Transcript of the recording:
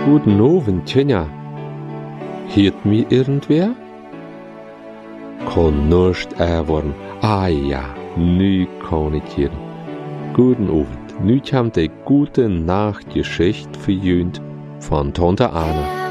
Guten Abend, Tönja. Hört mich irgendwer? Kann nicht erwarten. Ah ja, nu kann ich hören. Guten Abend. Nu kommt die gute Nachtgeschichte für Jünd von Tante Anna.